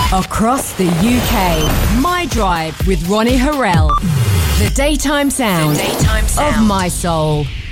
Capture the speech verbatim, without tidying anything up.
Across the U K, My Drive with Ronnie Harrell. The daytime sound, the daytime sound. of my soul.